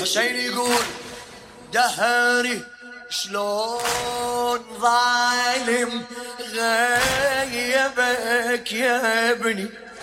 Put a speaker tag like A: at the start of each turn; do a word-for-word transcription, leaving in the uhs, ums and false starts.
A: حسين يقول دهري شلون ظالم غيبك يا ابني،